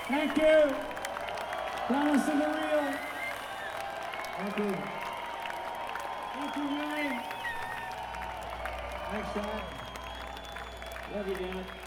Thank you. Promise of the real. Thank you. Thank you, Ryan. Thanks, Sean. Love you, Dan.